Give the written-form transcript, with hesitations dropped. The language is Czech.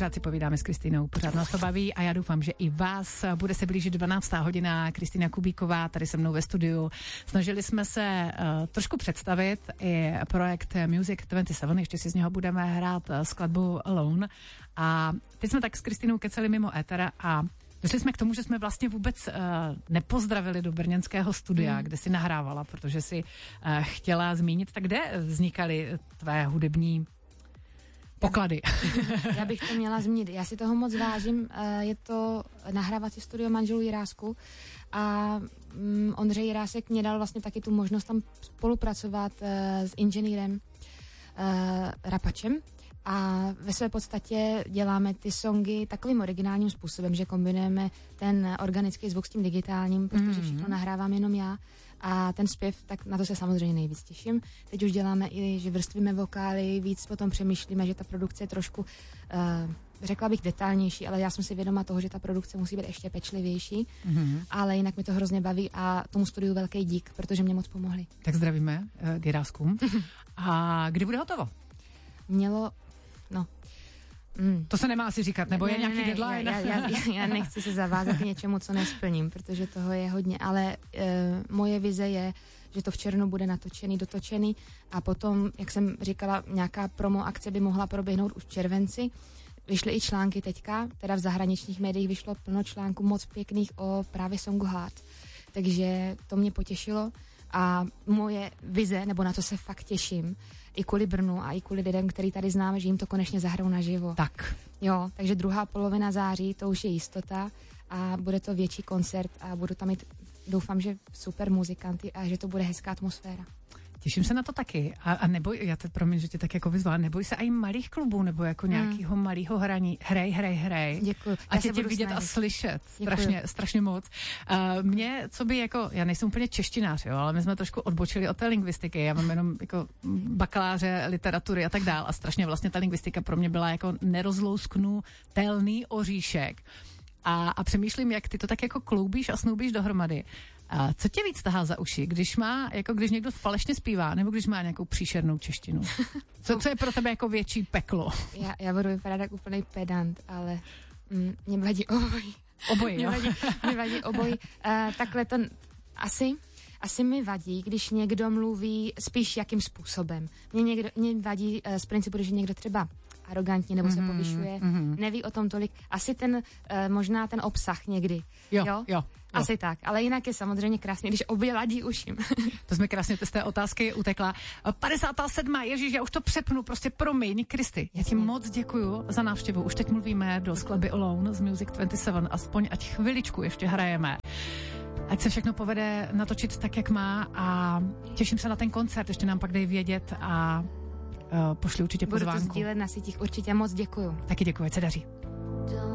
Pořád si povídáme s Kristýnou, pořád nás to baví a já doufám, že i vás. Bude se blížit 12. hodina. Kristýna Kubíková tady se mnou ve studiu. Snažili jsme se trošku představit i projekt Music 27, ještě si z něho budeme hrát skladbu Alone. A teď jsme tak s Kristýnou keceli mimo éter a došli jsme k tomu, že jsme vlastně vůbec nepozdravili do brněnského studia, kde si nahrávala, protože si chtěla zmínit, tak kde vznikaly tvé hudební poklady? Já bych to měla zmínit. Já si toho moc vážím. Je to nahrávací studio manželů Jirásku a Ondřej Jirásek mě dal vlastně taky tu možnost tam spolupracovat s inženýrem Rapačem. A ve své podstatě děláme ty songy takovým originálním způsobem, že kombinujeme ten organický zvuk s tím digitálním, protože všechno nahrávám jenom já a ten zpěv, tak na to se samozřejmě nejvíc těším. Teď už děláme i, že vrstvíme vokály, víc potom přemýšlíme, že ta produkce je trošku, řekla bych, detailnější, ale já jsem si vědoma toho, že ta produkce musí být ještě pečlivější, ale jinak mi to hrozně baví a tomu studiu velký dík, protože mě moc pomohli. Tak zdravíme k Jiráskům. A kdy bude hotovo? To se nemá asi říkat, nebo je nějaký deadline? Já nechci se zavázat k něčemu, co nesplním, protože toho je hodně, ale moje vize je, že to v červnu bude natočený, dotočený a potom, jak jsem říkala, nějaká promo akce by mohla proběhnout už v červenci. Vyšly i články teďka, teda v zahraničních médiích vyšlo plno článků moc pěkných o právě songu Heart, takže to mě potěšilo a moje vize, nebo na to se fakt těším, i kvůli Brnu a i kvůli lidem, který tady známe, že jim to konečně zahrajou naživo. Tak. Jo, takže druhá polovina září, to už je jistota a bude to větší koncert a budu tam mít, doufám, že super muzikanty a že to bude hezká atmosféra. Těším se na to taky. A neboj, já te promiň, že tě tak jako vyzvala, neboj se i malých klubů, nebo jako nějakého malého hraní. Hrej. Děkuju. A tě vidět snažit. A slyšet. Strašně moc. Mě, co by jako, já nejsem úplně češtinář, jo, ale my jsme trošku odbočili od té lingvistiky. Já mám jenom jako bakaláře literatury a tak dál. A strašně vlastně ta lingvistika pro mě byla jako nerozlousknutelný oříšek. A přemýšlím, jak ty to tak jako kloubíš a snoubíš dohromady. A co tě víc tahá za uši, když někdo falešně zpívá, nebo když má nějakou příšernou češtinu? Co je pro tebe jako větší peklo? Já budu vypadat jako úplný pedant, ale mě vadí obojí. Obojí, jo? Mě vadí obojí. Takhle to asi mi vadí, když někdo mluví spíš jakým způsobem. Mě vadí z principu, že někdo třeba arrogantní nebo se povyšuje, neví o tom tolik. Asi možná ten obsah někdy. Jo. Asi tak, ale jinak je samozřejmě krásně, když obě ladí uším. To jsme krásně z té otázky utekla. 57. Ježíš, já už to přepnu, prostě promiň, Kristy. Já ti moc děkuju za návštěvu. Už teď mluvíme do skladby Alone z Music 27, aspoň ať chviličku ještě hrajeme. Ať se všechno povede natočit tak, jak má a těším se na ten koncert, ještě nám pak dej vědět a pošli určitě pozvánku. Budu to sdílet na sítích, určitě moc děkuju. Taky děkuju, ať se daří.